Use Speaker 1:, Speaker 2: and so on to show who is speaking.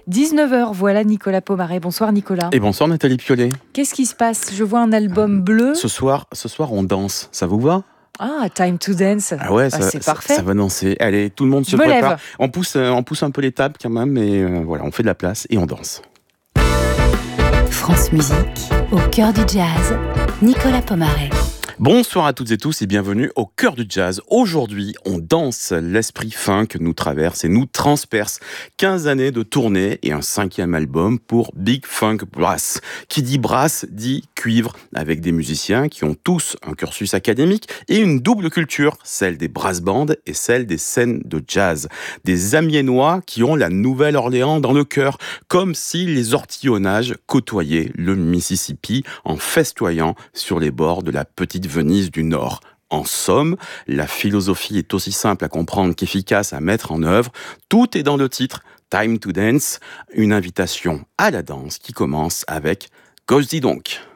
Speaker 1: 19h, voilà Nicolas Pomarez. Bonsoir Nicolas.
Speaker 2: Et bonsoir Nathalie Piolet.
Speaker 1: Qu'est-ce qui se passe? Je vois un album bleu.
Speaker 2: Ce soir, on danse. Ça vous va?
Speaker 1: Ah, Time to Dance.
Speaker 2: Ah ouais,
Speaker 1: c'est parfait.
Speaker 2: Ça va danser. Allez, tout le monde se prépare. On pousse un peu les tables quand même, mais voilà, on fait de la place et on danse.
Speaker 3: France Musique, au cœur du jazz, Nicolas Pomarez.
Speaker 2: Bonsoir à toutes et tous et bienvenue au cœur du jazz. Aujourd'hui, on danse. L'esprit funk nous traverse et nous transperce. 15 années de tournée et un 5e album pour Big Funk Brass. Qui dit brass dit cuivre, avec des musiciens qui ont tous un cursus académique et une double culture, celle des brass bands et celle des scènes de jazz. Des Amiénois qui ont la Nouvelle-Orléans dans le cœur, comme si les ortillonnages côtoyaient le Mississippi en festoyant sur les bords de la petite Venise du Nord. En somme, la philosophie est aussi simple à comprendre qu'efficace à mettre en œuvre. Tout est dans le titre Time to Dance, une invitation à la danse qui commence avec Gosse dis donc.